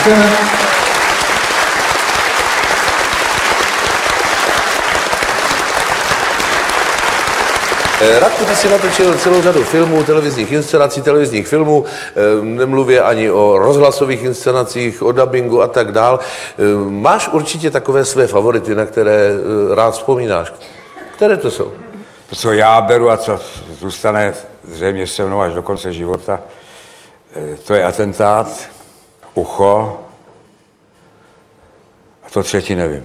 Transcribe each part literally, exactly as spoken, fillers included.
Děkujeme. Radku, ty si natočil celou řadu filmů, televizních inscenací, televizních filmů, nemluvě ani o rozhlasových inscenacích, o dabingu a tak dál. Máš určitě takové své favority, na které rád vzpomínáš. Které to jsou? To, co já beru a co zůstane zřejmě se mnou až do konce života, to je Atentát, Ucho a to třetí nevím.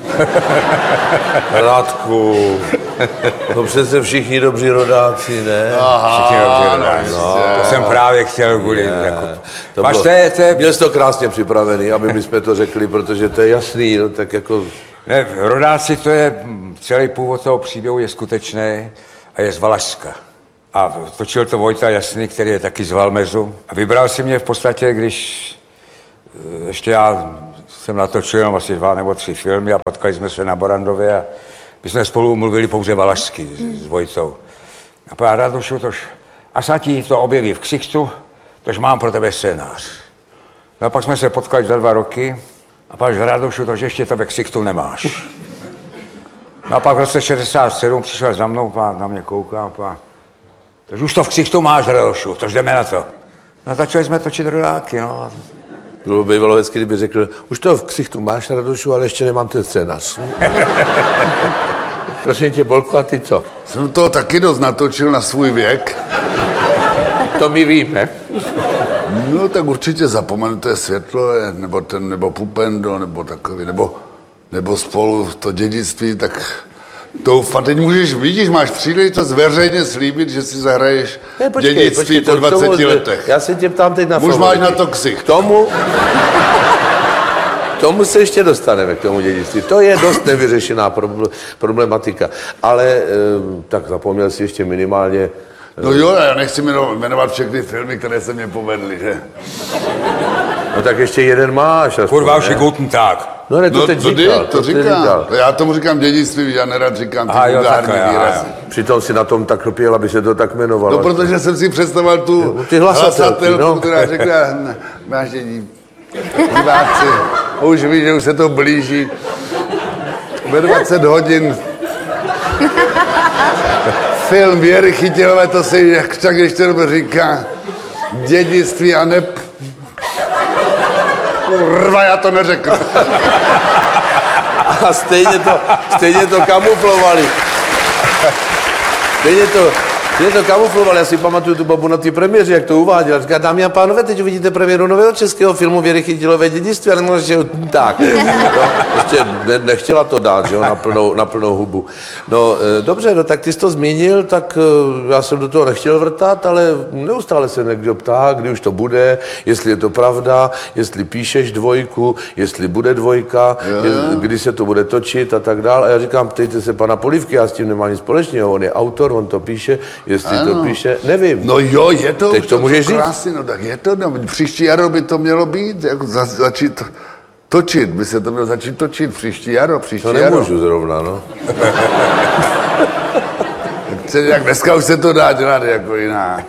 Radku, to přece všichni dobří rodáci, ne? Aha, všichni dobří rodáci. No, to jsem právě chtěl kvůli. Jako, to máš bylo, té, té... Měl jsi to krásně připravený, aby my jsme to řekli, protože to je jasný, no, tak jako... Ne, rodáci, to je, celý původ toho příběhu je skutečný a je z Valašska. A točil to Vojta Jasný, který je taky z Valmezu. A vybral si mě v podstatě, když ještě já jsem natočil jenom asi dva nebo tři filmy a potkali jsme se na Borandově a my jsme spolu mluvili pouze valašsky s, s Vojtou. A pak Radošu, tož, a snad ti to objeví v ksichtu, tož mám pro tebe scénář. No a pak jsme se potkali za dva roky a pak Radošu, tož ještě to ve ksichtu nemáš. No a pak v roce šedesát sedm přišel za mnou, pán na mě kouká, pán. Takže už to v ksichtu máš, Radošu, tož jdeme na to. No začali jsme točit rodáky, no. Bylo bývalo hezky, kdyby řekl, už to v ksichtu máš, Radošu, ale ještě nemám ten scénář. Prosím tě, Bolko, a ty co? Jsem to taky dost natočil na svůj věk. To my víme. No tak určitě Zapomenuté světlo, nebo ten, nebo Pupendo, nebo takový, nebo, nebo spolu to dědictví, tak doufám, teď můžeš, vidíš, máš příležitost veřejně slíbit, že si zahraješ ne, počkej, dědictví počkej, po to, dvaceti tomu, letech. Já se tě ptám teď na Už máš na to ksich. K tomu, k tomu se ještě dostaneme, k tomu dědictví. To je dost nevyřešená problematika. Ale tak zapomněl si ještě minimálně... No jo, já nechci jmenovat všechny filmy, které se mě povedly, že? No tak ještě jeden máš. Kurva, už je Guten Tag. No ne, to no, teď to říkal. To, to říkám. Já tomu říkám dědictví, já nerad říkám ty vulgární výrazy. Přitom si na tom tak lpěl, aby se to tak jmenovalo. No, protože jsem si představoval tu ty hlasatelku, no. která řekla, máš dědí, diváci, už ví, že už se to blíží. Ve dvacet hodin film Věry Chytilové, to se jak tak ještě dobře říká, dědictví a ne... Kurva, já to neřekl. A stejně to, stejně to kamuflovali. Stejně to, stejně to kamuflovali. Já si pamatuju tu babu na té premiéře, jak to uváděla. Říká, dámy a pánové, teď uvidíte premiéru nového českého filmu Věry Chytilové dědictví, ale možná, že tak. No, ještě ne, nechtěla to dát, že jo, na plnou, na plnou hubu. No, e, dobře, no tak ty jsi to zmínil, tak e, já jsem do toho nechtěl vrtat, ale neustále se někdo ptá, kdy už to bude, jestli je to pravda, jestli píšeš dvojku, jestli bude dvojka, je, kdy se to bude točit a tak dále. A já říkám, ptejte se pana Polívky, já s tím nemám nic společného, on je autor, on to píše, jestli ano. to píše, nevím. No jo, je to, teď to můžeš říct. Krásný, no tak je to, no, příští jaro by to mělo být, jako za, začít točit, by se to mělo začít točit, příští jaro, příští to jaro. To nemůžu zrovna, no. Jak dneska už se to dá dělat jako jinak.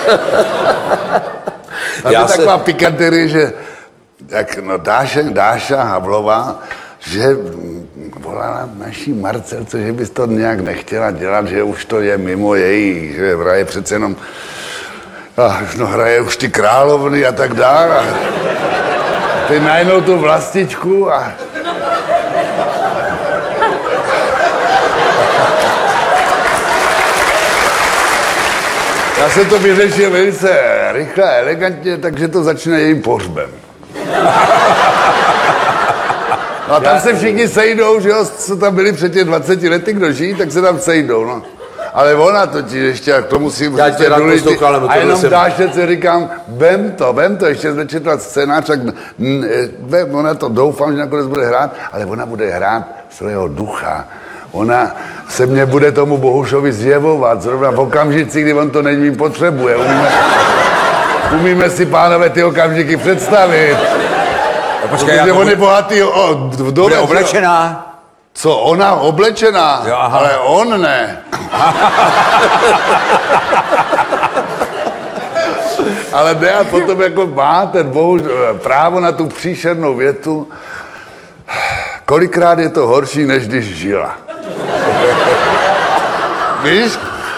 A to je se... taková pikanterie, že jak, no, Dáša, Dáša Havlová, že volala naší Marcelce, že bys to nějak nechtěla dělat, že už to je mimo její, že hraje přece jenom, a, no, hraje už ty královny a tak dále. A ty najednou tu vlastičku a... Já jsem to vyřešil velice rychle a elegantně, takže to začíná jejím pohřbem. No a tam se všichni sejdou, že jo, co tam byli před těch dvaceti lety, kdo žijí, tak se tam sejdou, no. Ale ona totiž ještě, jak to musím... Já tě rád poslouchal, a jenom jsem... Dášece říkám, vem to, vem to, ještě znečetla scénář, tak vem, ona to doufám, že nakonec bude hrát, ale ona bude hrát svého ducha. Ona se mě bude tomu Bohušovi zjevovat, zrovna v okamžici, kdy on to není potřebuje. Umíme, umíme si, pánové, ty okamžiky představit. Počkej, protože on je bohatý o, v dole. Bude oblečená. Co, ona oblečená? Jo, ale on ne. ale ne, a potom jako má ten bohužel právo na tu příšernou větu, kolikrát je to horší, než když žila. Víš?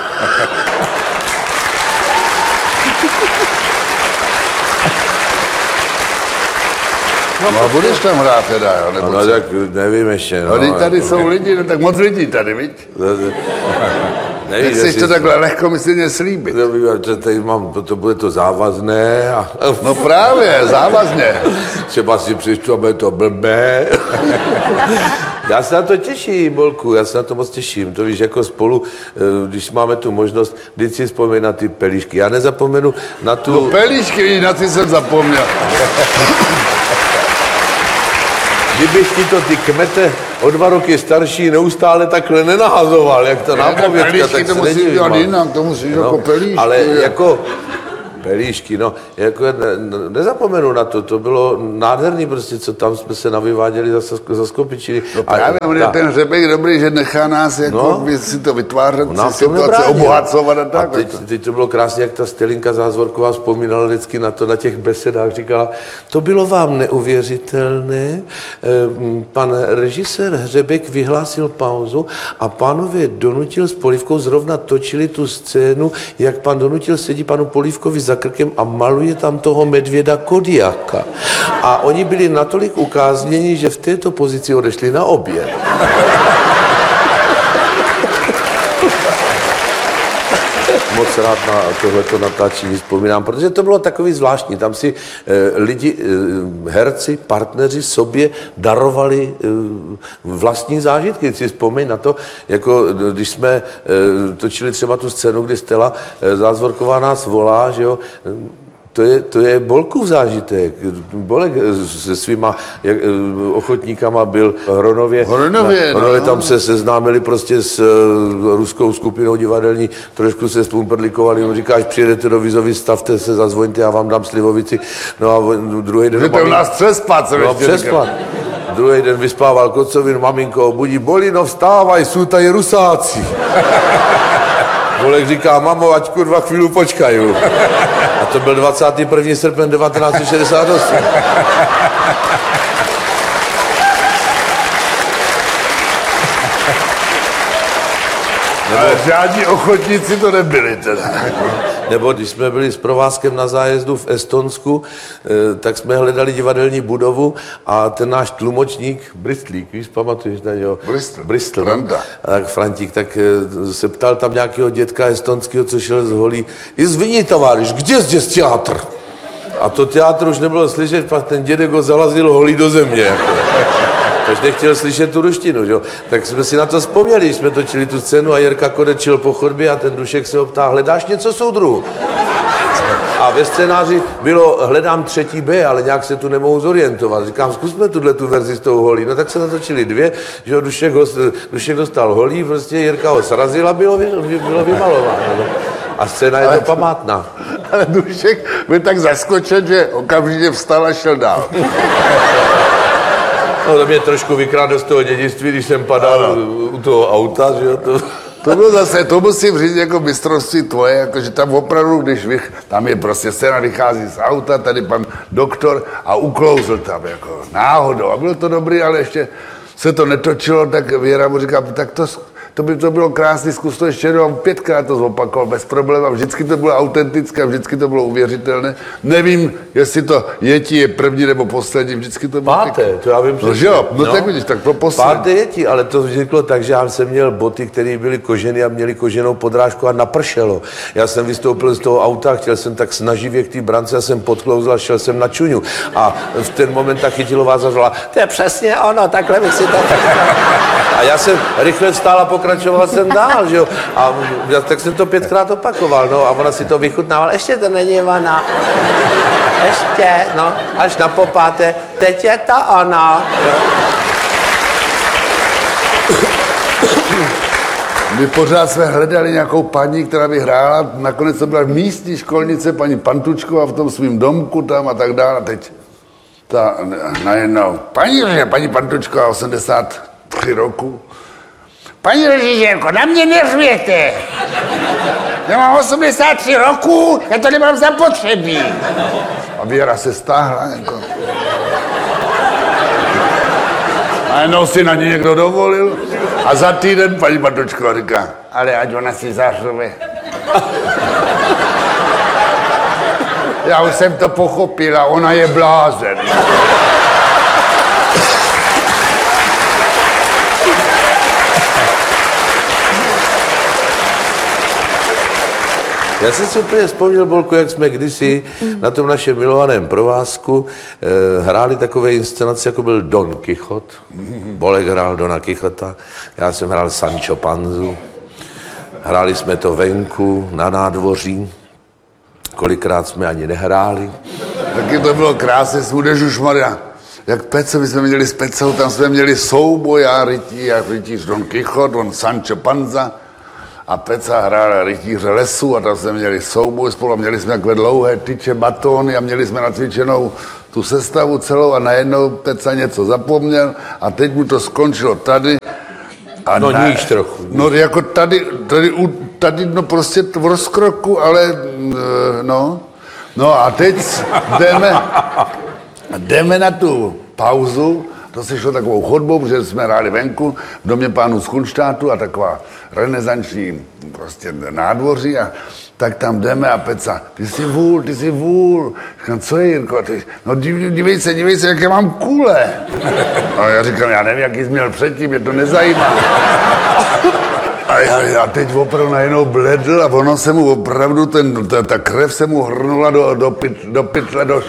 No a budeš tam hrát teda, jo? Nebo No tak nevím ještě, no. no, tady jako, jsou lidi, no tak moc lidí tady, viď? nevím, Nechceš jestli- to takhle lehkomyslně slíbit. Nevím, že tady mám, to, to bude to závazné a No právě, závazně. třeba si přečtu a bude to blbé. Já se na to těším, Bolku, já se na to moc těším. To víš, jako spolu, eh, když máme tu možnost, vždyť si vzpomínám na ty pelíšky. Já nezapomenu na tu... No pelíšky, na ty jsem zapomněl. Kdybych ti to ty kmete o dva roky starší neustále takhle nenahazoval, jak to nápovědka, Pelíšky tak to se musí nedivím, dělat ale- jinak, to musíš jako pelíšky. ale jako pelíšky, no, jako ne, ne- nezapomenu na to, to bylo nádherný prostě, co tam jsme se navyváděli za, Sasko- za Skopičiny. No právě, on je ten hřebek dobrý, že nechá nás jako No. no. si to vytvářet, Nám si to situace nebránilo. obohacovat a A tak. teď, teď to bylo krásně, jak ta Stelinka Zázvorková vzpomínala vždycky na to, na těch besedách, říkala, to bylo vám neuvěřitelné, Ehm, pan režisér Hřebek vyhlásil pauzu a pánově Donutil s Polívkou zrovna točili tu scénu, jak pan Donutil sedí panu Polívkovi za krkem a maluje tam toho medvěda Kodiaka. A oni byli natolik ukázněni, že v této pozici odešli na oběd. Moc rád na tohleto natáčení vzpomínám, protože to bylo takový zvláštní. Tam si e, lidi, e, herci, partneři sobě darovali e, vlastní zážitky. Si vzpomeň na to, jako když jsme e, točili třeba tu scénu, kdy Stella e, Zázvorková nás volá, že jo, To je, to je Bolkův zážitek. Bolek se svýma jak, ochotníkama byl v Hronově. Hronově, Na, Hronově no. tam se seznámili prostě s uh, ruskou skupinou divadelní, trošku se spumperlikovali, on říká, až přijedete do Vizovy, stavte se, zazvoňte, já vám dám slivovici. No a druhý den... Že to u nás přespat, co No, ještě přespat. Druhý den vyspával Kocovin, maminko, budí, Bolino, vstávaj, jsou tady Rusáci. Bolek říká, mamo, ať kurva chvíli počkaju. A to byl dvacátého prvního srpna devatenáct set šedesát osm. Ale žádní ochotníci to nebyli teda. Nebo když jsme byli s provázkem na zájezdu v Estonsku, eh, tak jsme hledali divadelní budovu a ten náš tlumočník, Bristlík, víš, pamatuješ na něho? Bristol. Bristol, no. Franta. A tak Frantík, tak eh, se ptal tam nějakého dětka estonského, co šel z holí. Izvini, továriš, kde je teatr? A to teatr už nebylo slyšet, pak ten dědek ho zalazil holí do země. Jako. Takže nechtěl slyšet tu ruštinu, že? Jo? Tak jsme si na to vzpomněli, když jsme točili tu scénu a Jirka Kodečil po chodbě a ten Dušek se ho ptá, hledáš něco, soudruhu? A ve scénáři bylo, hledám třetí B, ale nějak se tu nemohu zorientovat. Říkám, zkusme tuhle tu verzi s tou holí. No tak se natočili dvě, že jo, Dušek, ho, Dušek dostal holí, prostě Jirka ho srazil a bylo, vy- bylo vymalováno. No. A scéna je to památná. Ale Dušek byl tak zaskočen, že okamžitě vstal a šel dál. No to mě trošku vykrádlo z toho dědictví, když jsem padal u toho auta, že jo, to... To bylo zase, to musím říct jako mistrovství tvoje, jako že tam opravdu, když vych, tam je prostě scéna, vychází z auta, tady pan doktor a uklouzl tam jako náhodou. A bylo to dobrý, ale ještě se to netočilo, tak Věra mu říká, tak to, to by to bylo krásný, zkus to ještě jednou, pětkrát to zopakoval bez problémů. Vždycky to bylo autentické, vždycky to bylo uvěřitelné. Nevím, jestli to Yeti je první nebo poslední, vždycky to bylo... Páté, to já vím No že jo, no, no tak vidíš, tak to poslední. Páté Yeti, ale to vzniklo tak, že já jsem měl boty, které byly kožené a měly koženou podrážku a napršelo. Já jsem vystoupil z toho auta, chtěl jsem tak snaživě k té brance, já jsem podklouzl a šel jsem na čuňu. A v ten moment ta chytilová zařvala, to je přesně ono, takhle bych si to... A já jsem rychle vstál a pokračoval jsem dál, že jo. A já, tak jsem to pětkrát opakoval, no, a ona si to vychutnávala, ještě to není ona. Ještě, no, až na popáté, teď je to ona. My pořád jsme hledali nějakou paní, která by hrála, nakonec to byla místní školnice, paní Pantučková v tom svém domku tam a tak dále. Teď ta najednou, paní, paní Pantučková, osmdesát tři roku. Paní režisérko, na mě neřvěte. Já mám osmdesát tři roku, já to nemám zapotřebí. A Věra se stáhla, jako. A jenom si na ní někdo dovolil. A za týden paní Matočková říká, ale ať ona si zařve. Já už jsem to pochopila, ona je blázen. Já jsem si úplně vzpomněl, Bolku, jak jsme kdysi na tom našem milovaném provázku eh, hráli takové inscenace, jako byl Don Kichot. Bolek hrál Dona Kichota, já jsem hrál Sancho Panzu. Hráli jsme to venku, na nádvoří. Kolikrát jsme ani nehráli. Taky to bylo krásné, Maria. Jak Pece, my jsme měli s Pecou, tam jsme měli souboj a rytí, a rytíř Don Kichot, on Sancho Panza. A Peca hrál rytíře lesu a tam jsme měli souboj spolu a měli jsme takové dlouhé tyče, batony a měli jsme nacvičenou tu sestavu celou a najednou Peca něco zapomněl a teď mu to skončilo tady. A No na, níž trochu. No jako tady, tady, tady no prostě v rozkroku, ale no. No a teď jdeme, jdeme na tu pauzu. To se šlo takovou chodbou, protože jsme hráli venku v domě pánů z Kunštátu a taková renesanční prostě nádvoří a tak tam jdeme a Peca, ty jsi vůl, ty jsi vůl. Říkám, co je, Jirko? Ty, no dívej se, dívej se, jaké mám kůle. A já říkám, já nevím, jaký jsi měl předtím, mě to nezajímá. A, já, a teď opravdu najednou bledl a ono se mu opravdu, ten, ta, ta krev se mu hrnula do, do, pit, do pytle, do...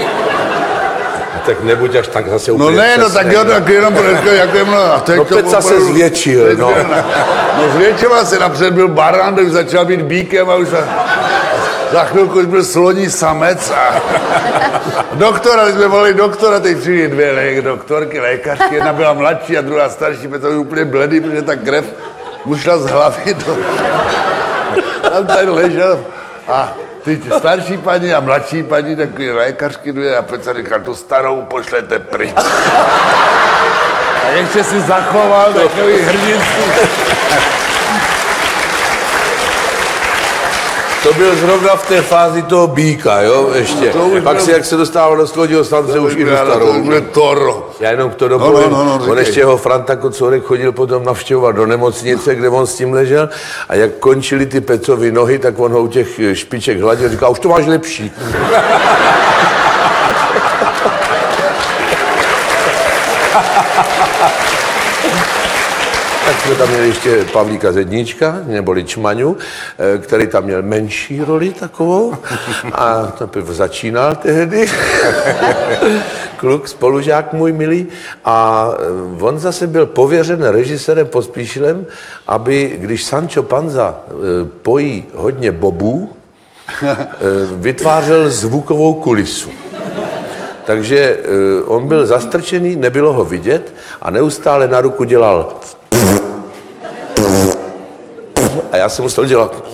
Tak nebuď až tak zase No úplně ne, no přesně, tak jo, tak jenom jako, jako je mno, a teď No to Peca se opravdu- zvětšil, teď no. byl na- No zvětšoval se, napřed byl barán, tak už začal být bíkem a už za, za chvilku už byl sloní samec a doktora, my jsme volili doktora, teď přijde dvě lé, doktorky, lékařky, jedna byla mladší a druhá starší, Peca byl úplně bledý, protože ta krev mu šla z hlavy do... Tam tady ležel a ty starší paní a mladší paní, takový lékařky dvě a Peca říkal, tu starou pošlete pryč. A ještě si zachoval takový hrdinský. To byl zrovna v té fázi toho býka, jo, ještě. To už Pak byl- si, jak se dostával do sklodního stance, už i do To starou. už bude Toro. Já jenom k to dopovím, No, no, no, no, on říkej. ještě ho Franta Kocourek chodil potom navštěvovat do nemocnice, kde on s tím ležel a jak končily ty Pecovy nohy, tak on ho u těch špiček hladil a říkal, už to máš lepší. Tak jsme tam měli ještě Pavlíka Zedníčka, neboli Čmaňu, eh, který tam měl menší roli takovou a teprve začínal tehdy. Kluk, spolužák můj milý. A eh, on zase byl pověřen režisérem Pospíšilem, aby, když Sancho Panza eh, pojí hodně bobů, eh, vytvářel zvukovou kulisu. Takže eh, on byl zastrčený, nebylo ho vidět a neustále na ruku dělal a já jsem musel dělat.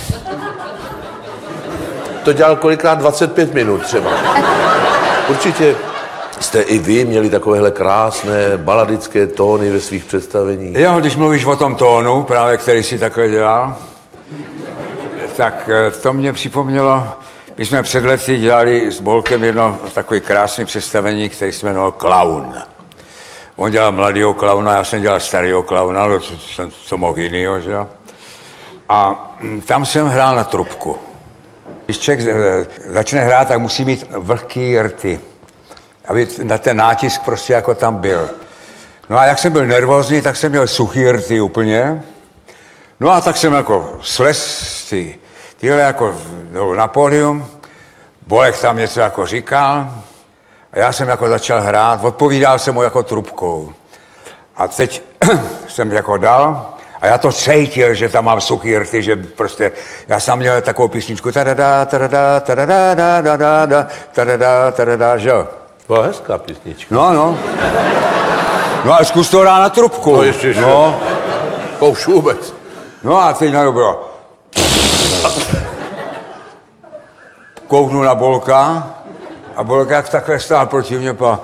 To dělal kolikrát dvacet pět minut třeba. Určitě jste i vy měli takovéhle krásné baladické tóny ve svých představeních. Jo, když mluvíš o tom tónu, právě který si takhle dělal, tak eh, to mě připomnělo, my jsme před lety dělali s Bolkem jedno takové krásné představení, který se jmenoval Klaun. On dělal mladýho klauna, já jsem dělal starýho klauna, no, co, co, co mohl jinýho, že jo. A mm, tam jsem hrál na trubku. Když člověk eh, začne hrát, tak musí mít vlhký rty, aby na ten nátisk prostě jako tam byl. No a jak jsem byl nervózní, tak jsem měl suchý rty úplně. No a tak jsem jako slez ty, tyhle jako na pódium, Bolek tam něco jako říkal a já jsem jako začal hrát, odpovídal jsem mu jako trubkou. A teď jsem jako dal a já to cítil, že tam mám suchý rty, že prostě, já jsem měl takovou písničku tadada, tadada, tadada, tadada, tadada, tadada, že jo. Byla hezká písnička. No, no. No a zkus to hrát na trubku. No ještě, že? No. To už vůbec. No a teď najednou bylo. Kouknu na Bolka a Bolka jak takhle stál proti mě, pa...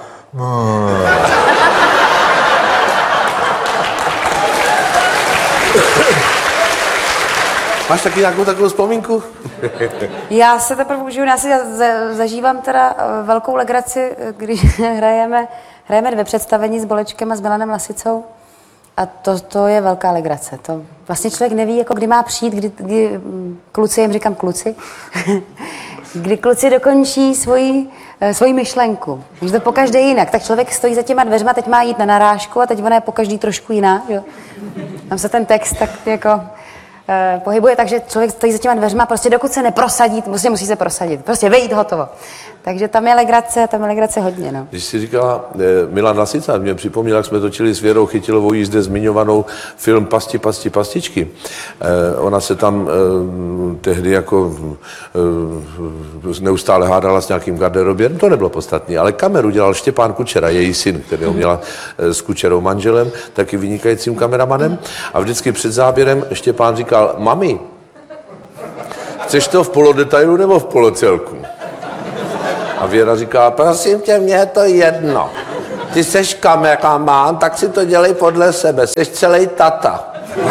Máš taky nějakou takovou vzpomínku? Já se teprve užiju, já si za- zažívám teda eh, velkou legraci, eh, když hrajeme, hrajeme dvě představení s Bolečkem a s Milanem Lasicou. A to, to je velká legrace. To vlastně člověk neví, jako kdy má přijít, kdy, kdy mm, kluci, jim říkám kluci, kdy kluci dokončí svoji, eh, svoji myšlenku. Že to pokaždé jinak. Tak člověk stojí za těma dveřma, teď má jít na narážku a teď ona je pokaždý trošku jiná. Jo? Tam se ten text tak jako eh, pohybuje, takže člověk stojí za těma dveřma, prostě dokud se neprosadí, prostě musí se prosadit. Prostě vejít, hotovo. Takže tam je legrace, tam je legrace hodně. No. Když jsi říkala eh, Milan Lasica, mě připomněl, jak jsme točili s Věrou Chytilovou jí zde zmiňovanou film Pasti, pasti, pastičky. Eh, ona se tam eh, tehdy jako eh, neustále hádala s nějakým garderoběrem, to nebylo podstatné, ale kameru dělal Štěpán Kučera, její syn, který ho měla eh, s Kučerou manželem, taky vynikajícím kameramanem. A vždycky před záběrem Štěpán říkal, mami, chceš to v polodetailu nebo v polocelku? A Věra říká, prosím tě, mně je to jedno. Ty seš kameraman, tak si to dělej podle sebe. Seš celý tata.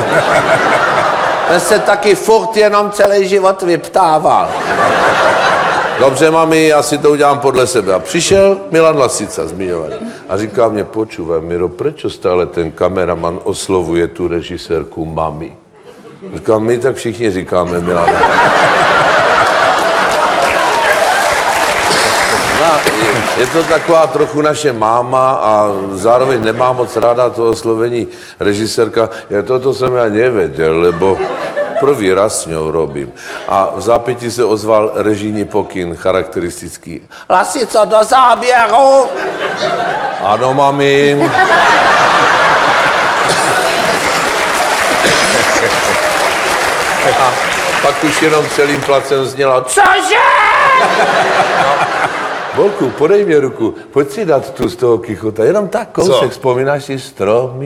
Ten se taky furt jenom celý život vyptával. Dobře, mami, já si to udělám podle sebe. A přišel Milan Lasica, zmiňovaný. A říká mě, počúvaj, Miro, proč stále ten kameraman oslovuje tu režisérku mami? Říkám, my tak všichni říkáme, Milan. Je to taková trochu naše máma a zároveň nemá moc ráda to oslovení režisérka. Ja toto jsem já nevěděl, lebo prvý raz s ňou robím. A v zápětí se ozval režijní pokyn charakteristický. Lasico, do záběru! Ano, mami. A pak už jenom celým placem znělo, cože? Bolku, podej mě ruku, pojď si dát tu z toho kichota, jenom tak kousek, vzpomínáš si stromy